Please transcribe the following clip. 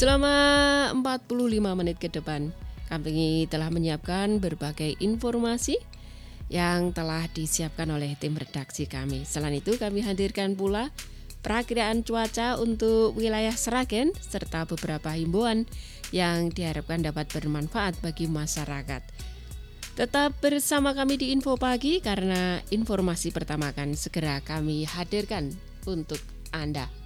Selama 45 menit ke depan, kami telah menyiapkan berbagai informasi yang telah disiapkan oleh tim redaksi kami. Selain itu, kami hadirkan pula perakiraan cuaca untuk wilayah Sragen serta beberapa himbauan yang diharapkan dapat bermanfaat bagi masyarakat. Tetap bersama kami di Info Pagi karena informasi pertama akan segera kami hadirkan untuk Anda.